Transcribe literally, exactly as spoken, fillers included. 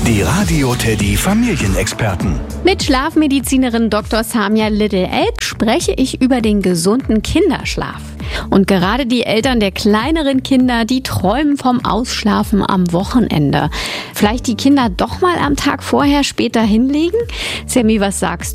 Die Radio Teddy Familienexperten. Mit Schlafmedizinerin Doktor Samia Little-Elb spreche ich über den gesunden Kinderschlaf. Und gerade die Eltern der kleineren Kinder, die träumen vom Ausschlafen am Wochenende. Vielleicht die Kinder doch mal am Tag vorher später hinlegen? Sammy, was sagst du?